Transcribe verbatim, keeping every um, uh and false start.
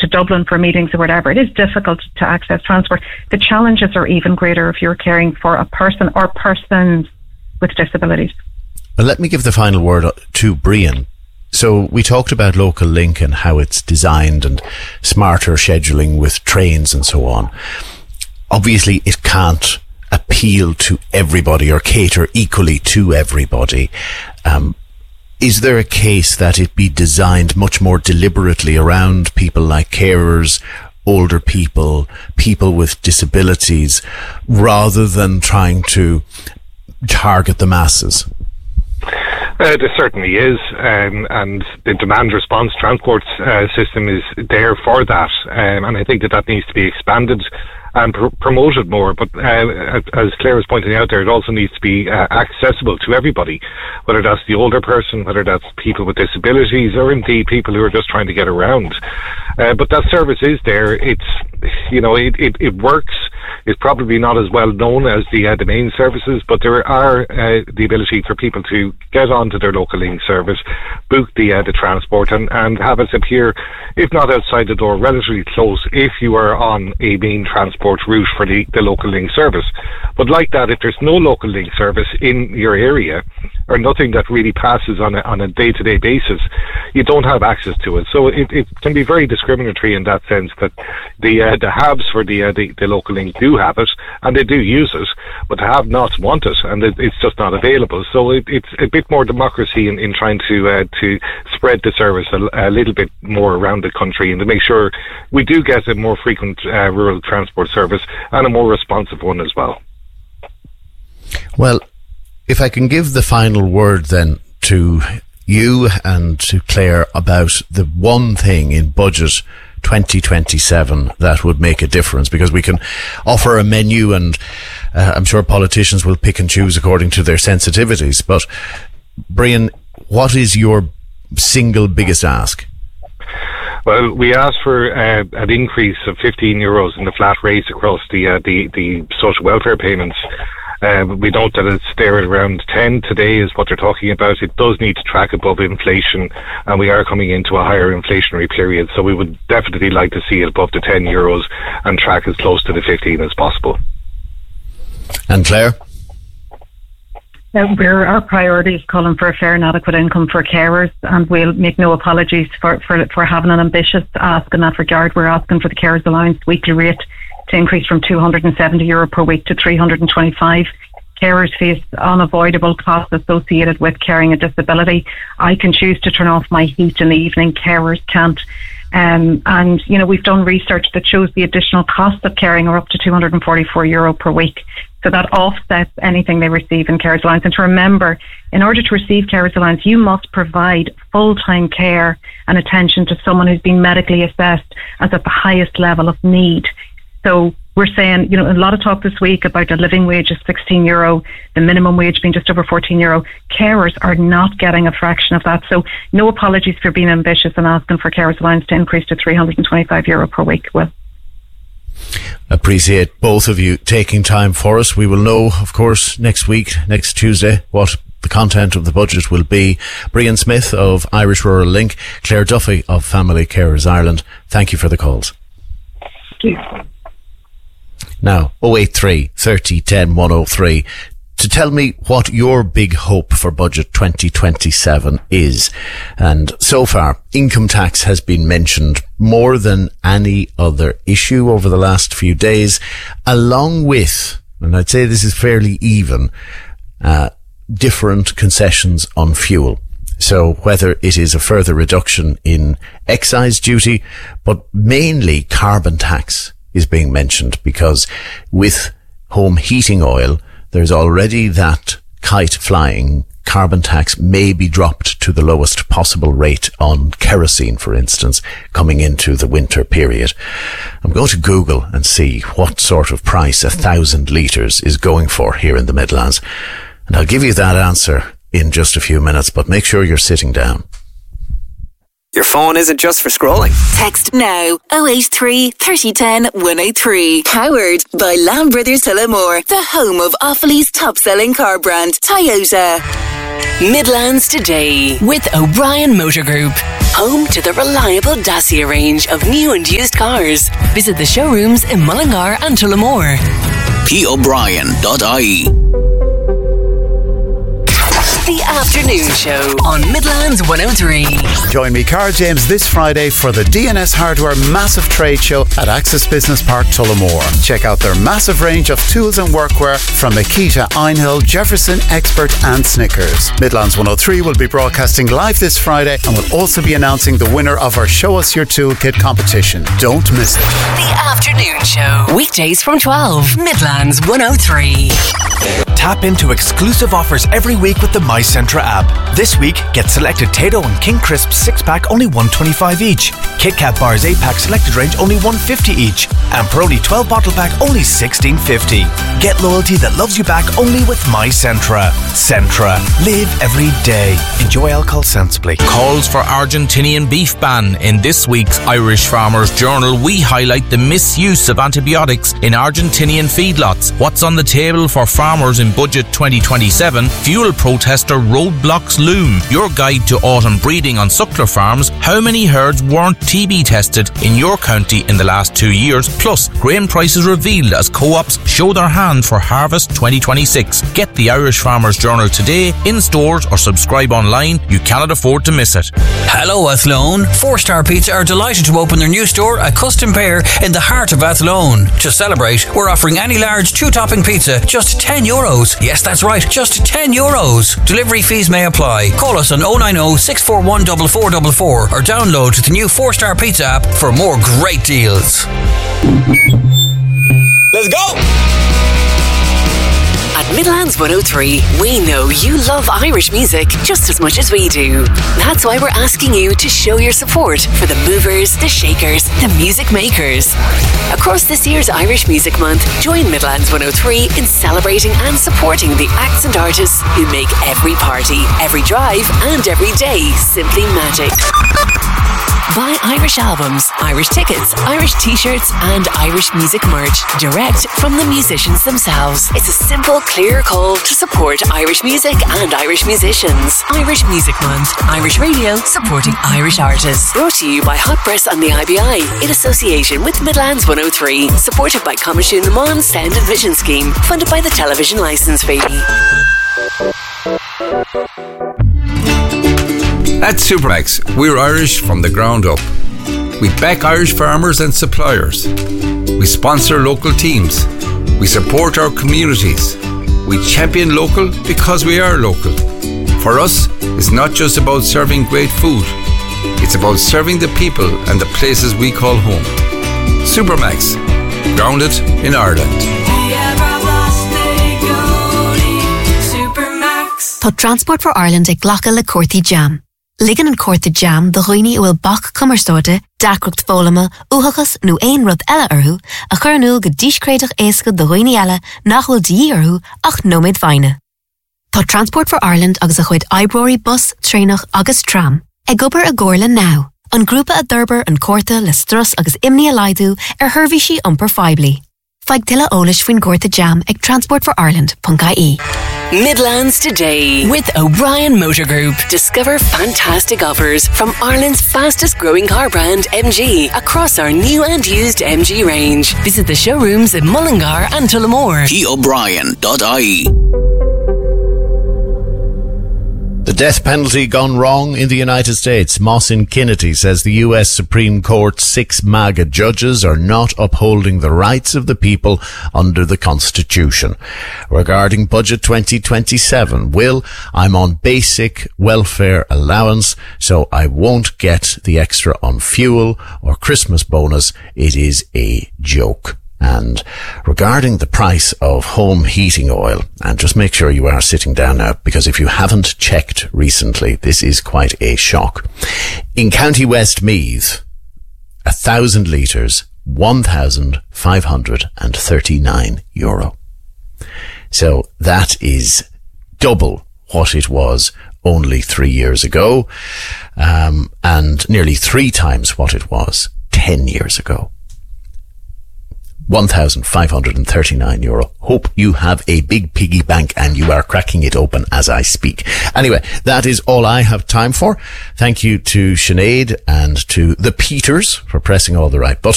Dublin for meetings or whatever, it is difficult to access transport. The challenges are even greater if you're caring for a person or persons with disabilities. Well, let me give the final word to Brian. So we talked about Local Link and how it's designed and smarter scheduling with trains and so on. Obviously, it can't appeal to everybody or cater equally to everybody. Um, is there a case that it be designed much more deliberately around people like carers, older people, people with disabilities, rather than trying to target the masses? Uh, there certainly is, um, and the demand response transport uh, system is there for that, um, and I think that that needs to be expanded and pr- promoted more. But uh, as Claire was pointing out there, it also needs to be uh, accessible to everybody, whether that's the older person, whether that's people with disabilities, or indeed people who are just trying to get around. Uh, but that service is there. It's, you know, it, it, it works. It's probably not as well known as the uh, the main services, but there are uh, the ability for people to get onto their Local Link service, book the uh, the transport, and, and have it appear, if not outside the door, relatively close if you are on a main transport route for the, the Local Link service. But like that, if there's no Local Link service in your area, or nothing that really passes on a, on a day-to-day basis, you don't have access to it. So it, it can be very discriminatory in that sense, that the uh, the haves for the, uh, the the Local Link do have it, and they do use it, but the have-nots want it, and it, it's just not available. So it, it's a bit more democracy in, in trying to uh, to spread the service a, a little bit more around the country, and to make sure we do get a more frequent uh, rural transport service, and a more responsive one as well. Well, if I can give the final word then to you and to Claire about the one thing in budget twenty twenty-seven that would make a difference, because we can offer a menu, and uh, I'm sure politicians will pick and choose according to their sensitivities. But Brian, what is your single biggest ask? Well, we asked for uh, an increase of fifteen euros in the flat rates across the uh, the, the social welfare payments. Uh, we note that it's there at around ten today is what they're talking about. It does need to track above inflation, and we are coming into a higher inflationary period, so we would definitely like to see it above the ten euros and track as close to the fifteen as possible. And Claire? Uh, we're, our priority is calling for a fair and adequate income for carers, and we'll make no apologies for, for, for having an ambitious ask in that regard. We're asking for the Carers Allowance weekly rate to increase from two hundred seventy euro per week to three hundred twenty-five. Carers face unavoidable costs associated with carrying a disability. I can choose to turn off my heat in the evening, carers can't. Um, and, you know, we've done research that shows the additional costs of caring are up to two hundred forty-four euro per week. So that offsets anything they receive in Carers Allowance. And to remember, in order to receive Carers Allowance, you must provide full-time care and attention to someone who's been medically assessed as at the highest level of need. So we're saying, you know, a lot of talk this week about the living wage of sixteen euro, the minimum wage being just over fourteen euro. Carers are not getting a fraction of that. So no apologies for being ambitious and asking for Carers Allowance to increase to three hundred twenty-five euro per week. Well, appreciate both of you taking time for us. We will know, of course, next week, next Tuesday, what the content of the budget will be. Brian Smith of Irish Rural Link, Claire Duffy of Family Carers Ireland, thank you for the calls. Thank you. Now, oh eight three, thirty, ten, one oh three, to tell me what your big hope for budget twenty twenty-seven is. And so far, income tax has been mentioned more than any other issue over the last few days, along with, and I'd say this is fairly even, uh, different concessions on fuel. So whether it is a further reduction in excise duty, but mainly carbon tax is being mentioned, because with home heating oil, there's already that kite flying. Carbon tax may be dropped to the lowest possible rate on kerosene, for instance, coming into the winter period. I'm going to Google and see what sort of price a thousand litres is going for here in the Midlands. And I'll give you that answer in just a few minutes, but make sure you're sitting down. Your phone isn't just for scrolling. Text now oh eight three, thirty, ten, one oh three. Powered by Lamb Brothers Tullamore, the home of Offaly's top-selling car brand, Toyota. Midlands Today with O'Brien Motor Group. Home to the reliable Dacia range of new and used cars. Visit the showrooms in Mullingar and Tullamore. p o'brien dot I E. The Afternoon Show on Midlands one oh three. Join me, Carl James, this Friday for the D N S Hardware Massive Trade Show at Access Business Park, Tullamore. Check out their massive range of tools and workwear from Makita, Einhill, Jefferson, Expert and Snickers. Midlands one oh three will be broadcasting live this Friday and will also be announcing the winner of our Show Us Your Toolkit competition. Don't miss it. The Afternoon Show. Weekdays from twelve. Midlands one oh three. Tap into exclusive offers every week with the My Centra app. This week, get selected Tayto and King Crisp six pack only one twenty-five each. Kit Kat bars eight pack selected range only one fifty each. And Peroni twelve bottle pack only sixteen fifty. Get loyalty that loves you back only with My Centra. Centra. Live every day. Enjoy alcohol sensibly. Calls for Argentinian beef ban. In this week's Irish Farmers Journal, we highlight the misuse of antibiotics in Argentinian feedlots. What's on the table for farmers in Budget twenty twenty-seven? Fuel protester roadblocks loom. Your guide to autumn breeding on suckler farms. How many herds weren't T B tested in your county in the last two years? Plus, grain prices revealed as co-ops show their hand for harvest twenty twenty-six. Get the Irish Farmers Journal today in stores or subscribe online. You cannot afford to miss it. Hello Athlone. Four Star Pizza are delighted to open their new store at Custom Pear in the heart of Athlone. To celebrate, we're offering any large two-topping pizza just ten euros. Yes, that's right, just ten euros. Delivery fees may apply. Call us on oh nine oh, six four one, four four four four or download the new Four Star Pizza app for more great deals. Let's go! At Midlands one oh three, we know you love Irish music just as much as we do. That's why we're asking you to show your support for the movers, the shakers, the music makers. Across this year's Irish Music Month, join Midlands one oh three in celebrating and supporting the acts and artists who make every party, every drive and every day simply magic. Buy Irish albums, Irish tickets, Irish t-shirts and Irish music merch direct from the musicians themselves. It's a simple, clear call to support Irish music and Irish musicians. Irish Music Month, Irish radio supporting Irish artists. Brought to you by Hot Press and the I B I in association with Midlands one oh three. Supported by Coimisiún na Meán Sound and Vision Scheme. Funded by the Television Licence Fee. At Supermax, we're Irish from the ground up. We back Irish farmers and suppliers. We sponsor local teams. We support our communities. We champion local because we are local. For us, it's not just about serving great food. It's about serving the people and the places we call home. Supermax, grounded in Ireland. Tá Transport for Ireland ag ghlacha le Corthy Jam. Ligan an Corthy Jam do roioine bhfuil bach cumarstóide, dacrucht fólama, úthachas nó aon rud eile orthu, a chur anúil go díscréadach éasca do roioine eile nach bhfuil dí orthu ach nóméid bhaine. Tá Transport for Ireland agus a chuid Ibrory bus, trénach agus tram. Ag gobar a Gorla now. An grúpa a d'urbar an Corta le stras agus imní a laidú ar thuirmhí sí iompar feibli. Feig tilla ólis faoin Cortha Jam ag transport for ireland dot I E. Midlands Today with O'Brien Motor Group. Discover fantastic offers from Ireland's fastest growing car brand M G across our new and used M G range. Visit the showrooms in Mullingar and Tullamore. p o'brien dot I E. The death penalty gone wrong in the United States. Mosin Kinnity says the U S Supreme Court's six MAGA judges are not upholding the rights of the people under the Constitution. Regarding Budget twenty twenty-seven, Will, I'm on basic welfare allowance, so I won't get the extra on fuel or Christmas bonus. It is a joke. And regarding the price of home heating oil, and just make sure you are sitting down now, because if you haven't checked recently, this is quite a shock. In County Westmeath, a thousand litres, one thousand five hundred thirty-nine euro. So that is double what it was only three years ago, um, and nearly three times what it was ten years ago. one thousand five hundred thirty-nine euro. Hope you have a big piggy bank and you are cracking it open as I speak. Anyway, that is all I have time for. Thank you to Sinead and to the Peters for pressing all the right buttons.